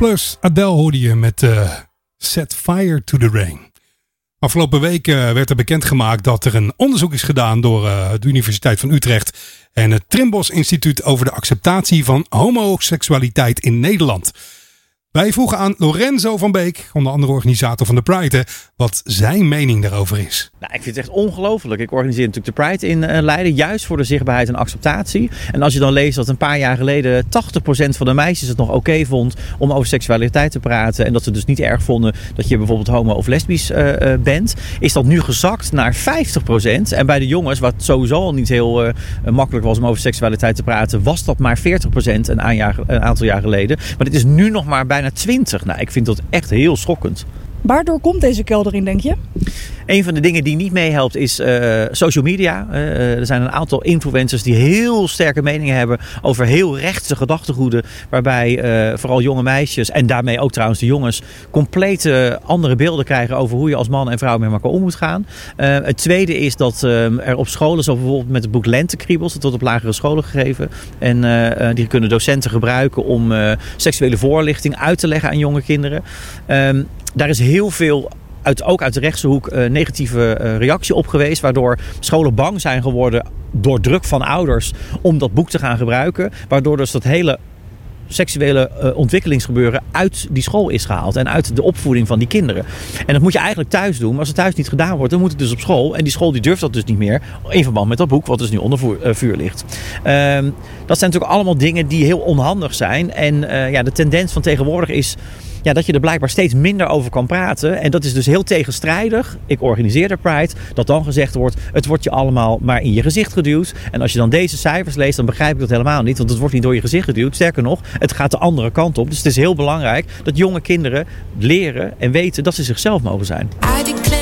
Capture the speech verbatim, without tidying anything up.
Plus Adele hoorde je met uh, Set Fire to the Rain. Afgelopen week uh, werd er bekendgemaakt dat er een onderzoek is gedaan door uh, de Universiteit van Utrecht en het Trimbos Instituut over de acceptatie van homoseksualiteit in Nederland. Wij vroegen aan Lorenzo van Beek, onder andere organisator van de Pride, wat zijn mening daarover is. Nou, ik vind het echt ongelooflijk. Ik organiseer natuurlijk de Pride in uh, Leiden, juist voor de zichtbaarheid en acceptatie. En als je dan leest dat een paar jaar geleden tachtig procent van de meisjes het nog oké okay vond om over seksualiteit te praten. En dat ze dus niet erg vonden dat je bijvoorbeeld homo of lesbisch uh, uh, bent. Is dat nu gezakt naar vijftig procent. En bij de jongens, wat sowieso al niet heel uh, makkelijk was om over seksualiteit te praten, was dat maar veertig procent een, aanjaar, een aantal jaar geleden. Maar het is nu nog maar bijna twintig. Nou, ik vind dat echt heel schokkend. Waardoor komt deze kelder in, denk je? Een van de dingen die niet meehelpt is uh, social media. Uh, er zijn een aantal influencers die heel sterke meningen hebben over heel rechtse gedachtegoeden. Waarbij uh, vooral jonge meisjes en daarmee ook trouwens de jongens complete andere beelden krijgen over hoe je als man en vrouw met elkaar om moet gaan. Uh, het tweede is dat uh, er op scholen, zoals bijvoorbeeld met het boek Lentekriebels, dat wordt op lagere scholen gegeven. En uh, die kunnen docenten gebruiken om uh, seksuele voorlichting uit te leggen aan jonge kinderen. Um, daar is heel veel Uit, ook uit de rechtse hoek uh, negatieve uh, reactie op geweest. Waardoor scholen bang zijn geworden door druk van ouders om dat boek te gaan gebruiken. Waardoor dus dat hele seksuele uh, ontwikkelingsgebeuren uit die school is gehaald. En uit de opvoeding van die kinderen. En dat moet je eigenlijk thuis doen. Maar als het thuis niet gedaan wordt, dan moet het dus op school. En die school die durft dat dus niet meer. In verband met dat boek wat dus nu onder vuur, uh, vuur ligt. Uh, dat zijn natuurlijk allemaal dingen die heel onhandig zijn. En uh, ja, de tendens van tegenwoordig is ja, dat je er blijkbaar steeds minder over kan praten. En dat is dus heel tegenstrijdig. Ik organiseer de Pride. Dat dan gezegd wordt, het wordt je allemaal maar in je gezicht geduwd. En als je dan deze cijfers leest, dan begrijp ik dat helemaal niet. Want het wordt niet door je gezicht geduwd. Sterker nog, het gaat de andere kant op. Dus het is heel belangrijk dat jonge kinderen leren en weten dat ze zichzelf mogen zijn.